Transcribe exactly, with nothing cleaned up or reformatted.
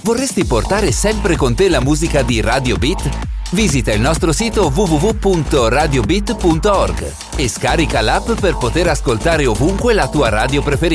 Vorresti portare sempre con te la musica di Radio Beat? Visita il nostro sito w w w punto radio beat punto org e scarica l'app per poter ascoltare ovunque la tua radio preferita.